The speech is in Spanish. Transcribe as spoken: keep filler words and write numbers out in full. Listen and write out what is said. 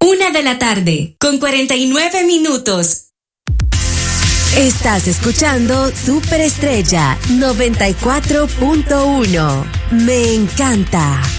Una de la tarde, con cuarenta y nueve minutos. Estás escuchando Superestrella noventa y cuatro punto uno. Me encanta.